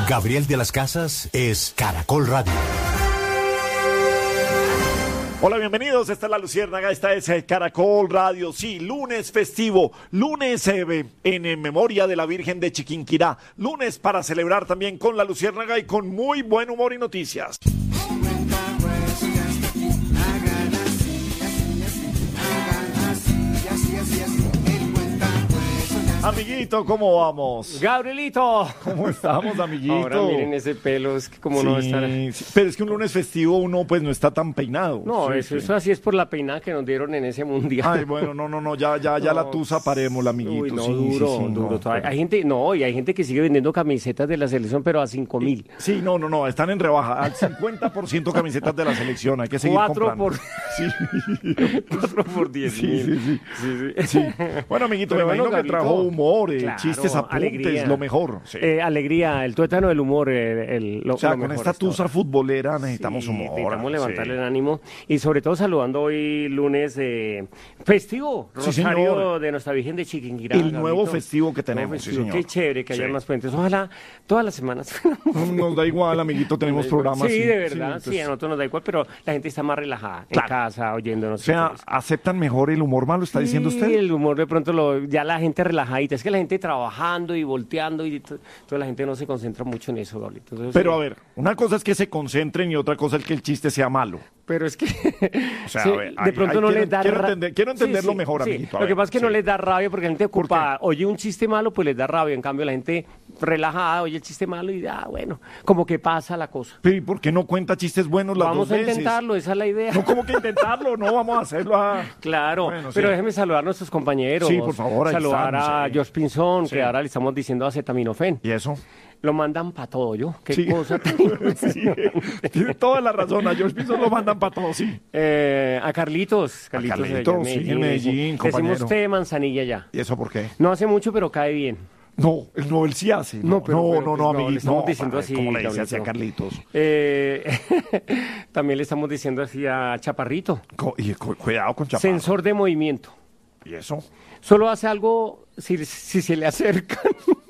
Gabriel de las Casas es Caracol Radio. Hola, bienvenidos, esta es La Luciérnaga, esta es Caracol Radio, sí, lunes festivo, lunes en memoria de la Virgen de Chiquinquirá, lunes para celebrar también con La Luciérnaga y con muy buen humor y noticias. Amiguito, ¿cómo vamos? Gabrielito. ¿Cómo estamos, amiguito? Ahora miren ese pelo, es que como no estar... Sí, pero es que un lunes festivo uno pues no está tan peinado. No, eso así es por la peinada que nos dieron en ese mundial. Ay, bueno, no, ya no, la tusa parémosla, amiguito. Uy, no, sí, duro. No, hay gente, y hay gente que sigue vendiendo camisetas de la selección, pero a 5.000. Sí, no, están en rebaja, al 50% camisetas de la selección, hay que seguir comprando. 4 por 10.000. Sí. Bueno, amiguito, me imagino que trajo humor, claro, chistes, apuntes, alegría. lo mejor. Sí. Alegría, el tuétano del humor. O sea, con esta tusa futbolera necesitamos humor. Necesitamos levantarle el ánimo y sobre todo saludando hoy lunes festivo, Rosario de Nuestra Virgen de Chiquinquirá. El nuevo festivo que tenemos, sí, señor. Qué chévere que haya más puentes. Ojalá todas las semanas. Nos da igual, amiguito, tenemos programas. Sí, de verdad, sí, a nosotros nos da igual, pero la gente está más relajada en casa, oyéndonos. O sea, ¿aceptan mejor el humor malo, está diciendo usted? Sí, el humor de pronto, ya la gente relajadita. Es que la gente trabajando y volteando y toda la gente no se concentra mucho en eso, Gabrielito. Pero a ver, una cosa es que se concentren y otra cosa es que el chiste sea malo. Pero es que o sea, a ver, de pronto no les da rabia. Quiero entenderlo mejor, amiguito. Lo que pasa es que no les da rabia porque la gente ocupada oye un chiste malo, pues les da rabia. En cambio, la gente relajada oye el chiste malo y bueno, como que pasa la cosa. Pero ¿y por qué no cuenta chistes buenos las dos veces? Vamos a intentarlo, esa es la idea. No, ¿cómo que intentarlo? No, vamos a hacerlo. Claro, bueno, pero déjeme saludar a nuestros compañeros. Sí, por favor. Saludar a George Pinzón, que ahora le estamos diciendo acetaminofén. ¿Y eso? Lo mandan para todo, Qué cosa tan tiene toda la razón. A George Pinzón lo mandan para todo, sí. A Carlitos. Carlitos, sí, en Medellín, compañero. Decimos té de manzanilla ya. ¿Y eso por qué? No hace mucho, pero cae bien. No, él sí hace. No, amiguito. Le estamos diciendo así. ¿Cómo le dice así a Carlitos? También le estamos diciendo así a Chaparrito. Cuidado con Chaparrito. Sensor de movimiento. ¿Y eso? Solo hace algo si se le acercan.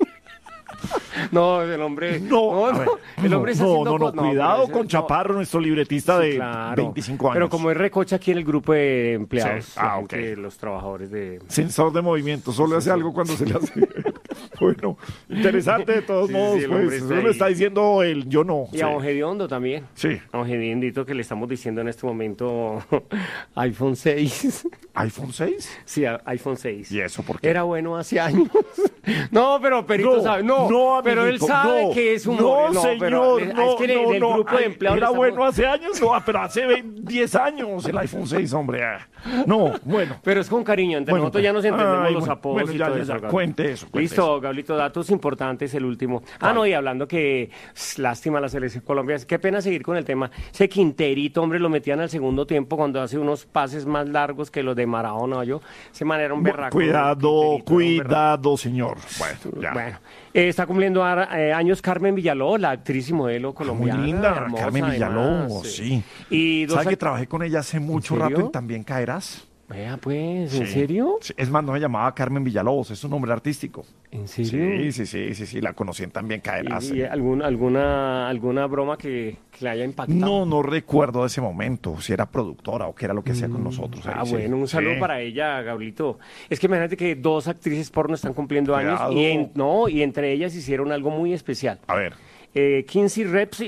No, el hombre. El hombre está haciendo cosas. Cuidado con Chaparro, nuestro libretista de 25 años. Pero como es recocha aquí en el grupo de empleados, sí. Los trabajadores de. Sensor de movimiento, solo hace algo cuando se le hace. Bueno, interesante de todos modos, pues. Eso lo está diciendo el yo no. Y a Ongediondo también. Sí. A Ongediondito que le estamos diciendo en este momento iPhone 6. ¿iPhone 6? Sí, iPhone 6. ¿Y eso por qué? Era bueno hace años. No, pero Perito sabe. No, pero él sabe que es un No, señor. Es que en el grupo de empleados. Era bueno hace años, pero hace 10 años el iPhone 6, hombre. No, bueno. Pero es con cariño, entre nosotros ya nos entendemos los apodos y todo eso. Cuente eso. Listo, Gablito, datos importantes, el último. No, y hablando que lástima la selección colombiana, qué pena seguir con el tema. Ese Quinterito, hombre, lo metían al segundo tiempo cuando hace unos pases más largos que los de Maradona, ese man era un berraco. Cuidado, señor. Bueno, está cumpliendo años Carmen Villaló, la actriz y modelo colombiana. Muy linda, hermosa, Carmen Villaló, además, sí. Y ¿Sabes que trabajé con ella hace mucho rato en También Caerás? Vea, pues, ¿en serio? Sí. Es más, no se llamaba Carmen Villalobos, es un nombre artístico. ¿En serio? Sí, la conocí en También Caerás. ¿Y alguna broma que le haya impactado? No recuerdo de ese momento, si era productora o qué era lo que hacía con nosotros. Bueno, un saludo para ella, Gablito. Es que imagínate que 2 actrices porno están cumpliendo años y entre ellas hicieron algo muy especial. A ver. Kinsey Reps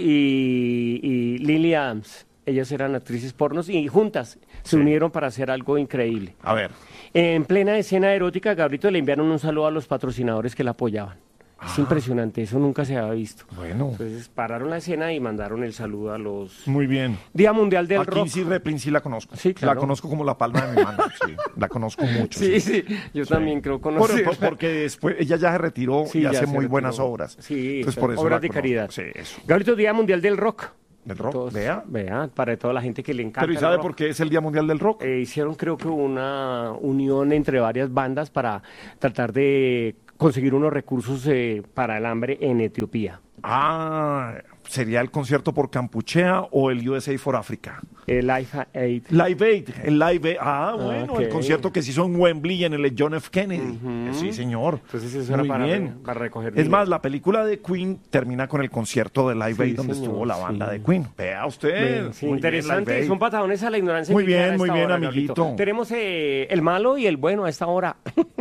y Lily Adams. Ellas eran actrices pornos y juntas se unieron para hacer algo increíble. A ver. En plena escena erótica, Gabrito le enviaron un saludo a los patrocinadores que la apoyaban. Es impresionante, eso nunca se había visto. Bueno. Entonces pararon la escena y mandaron el saludo a los... Muy bien. Día Mundial del Rock. Kinsey Reprin sí la conozco. Sí, claro. La conozco como la palma de mi mano. Sí, la conozco mucho. Sí. Yo también creo conocerla. Porque después ella ya se retiró y hace muy buenas obras. Sí, entonces, por eso obras de caridad. Sí, eso. Gabrito, Día Mundial del Rock. ¿Del rock? Entonces, vea, para toda la gente que le encanta. ¿Pero y sabe por qué es el Día Mundial del Rock? Hicieron creo que una unión entre varias bandas para tratar de conseguir unos recursos para el hambre en Etiopía. ¿Sería el concierto por Campuchea o el USA for Africa? El Live Aid. Live Aid, el Live Aid. Ah, bueno, ok. el concierto que se hizo en Wembley en el John F. Kennedy. Sí, señor. Entonces eso era para recoger Es dinero. más, la película de Queen termina con el concierto de Live Sí, Aid donde señor, estuvo la banda sí. de Queen. Vea usted. Sí, Muy bien, interesante, Live Aid. son patadones a la ignorancia. Muy que queda bien, a muy esta bien, hora, amiguito. Gabrielito. Tenemos el malo y el bueno a esta hora.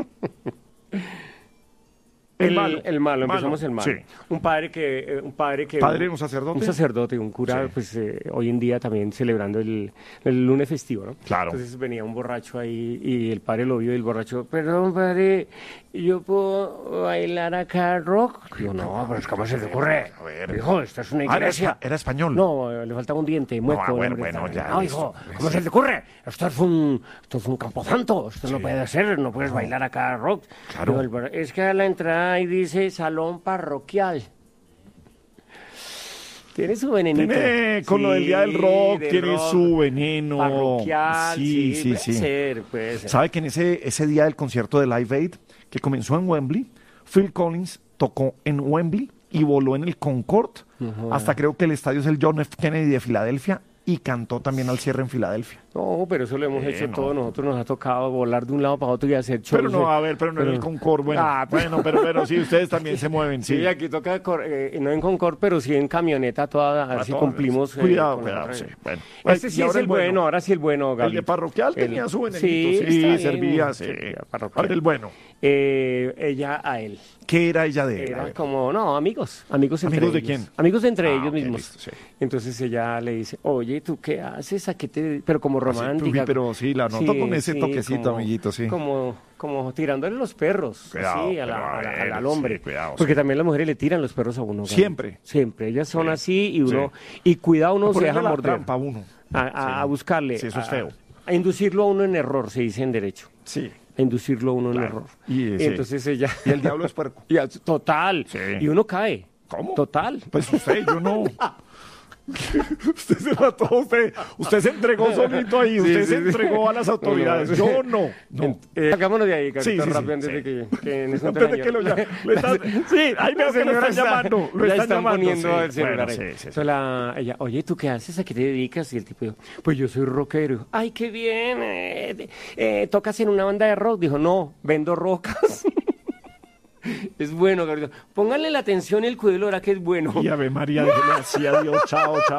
El malo, empezamos el malo. Sí. Un padre, un sacerdote. Un sacerdote, un cura, Sí. pues hoy en día también celebrando el lunes festivo, ¿no? Claro. Entonces venía un borracho ahí y el padre lo vio y el borracho, perdón, padre, ¿yo puedo bailar acá rock? Digo, no, pero ¿cómo se te ocurre? A ver. Hijo, esta es una Ah, iglesia. era español. No, le faltaba un diente, mueco. a ver, hombre, bueno, está- ya, No, listo. hijo, ¿cómo se te ocurre? Esto es un camposanto, esto no puede ser, no puedes bailar acá rock. Claro. Digo, es que a la entrada ahí dice salón parroquial. Tiene su venenito. Tiene, con lo del Día del Sí, Rock, del tiene rock. su veneno. Parroquial, Sí. puede ser. ¿Sabe que en ese día del concierto de Live Aid, que comenzó en Wembley, Phil Collins tocó en Wembley y voló en el Concorde, hasta creo que el estadio es el John F. Kennedy de Filadelfia, y cantó también al cierre en Filadelfia. No, pero eso lo hemos hecho no. todos. Nosotros nos ha tocado volar de un lado para otro y hacer shows. Pero no, a ver, pero no en el Concorde, bueno. Ah, pero sí, ustedes también se mueven, sí. Sí, aquí toca, no en Concord, pero sí en camioneta toda, a ver si todas. cumplimos. Cuidado, con cuidado, la- sí. Bueno. Este Y sí ahora es el bueno, ahora sí el bueno, Gaby. El de parroquial tenía su venenito, sí, está bien. servía, sí. Parroquial. Ahora el bueno. Ella a él. ¿Qué era ella de él? A Era ver. como, no, amigos entre ¿Amigos de ellos. quién? Amigos entre Ah, ellos ok, mismos. listo, sí. Entonces ella le dice, oye, ¿tú qué haces? ¿A qué te...? Pero como romántica. uy, pero sí, la noto con ese toquecito, amiguito, sí. Como tirándole los perros, Cuidado, así, pero a ver, al hombre. sí, cuidado, Porque sí. también las mujeres le tiran los perros a uno. Gaby. Siempre. Siempre. Ellas son Sí, así y uno... sí. Y cuidado, uno se Ponerle deja la morder. trampa a uno. A buscarle. Sí, eso es feo. A inducirlo a uno en error, se dice en derecho. Sí. A inducirlo a uno en Claro. error. Y, sí. entonces ella... Y el diablo es puerco. Total. Sí. Y uno cae. ¿Cómo? Total. Pues usted, yo no. Usted se mató, usted se entregó solito ahí, usted se entregó a las autoridades. Yo no. Hagámonos de ahí, Carito, Sí, rápido, sí. antes de que nos Antes de que lo llamen. Sí, ahí veo que lo están llamando. Lo ya están están llamando. poniendo sí. el celular Bueno, ahí. sí. Entonces ella, oye, ¿tú qué haces? ¿A qué te dedicas? Y el tipo dijo, pues yo soy rockero. Ay, qué bien. ¿Tocas en una banda de rock? Dijo, no, vendo rocas. Es bueno, Carito. Pónganle la atención y el cuidado, ahora que es bueno. Y Ave María, déjele así, adiós, chao, chao.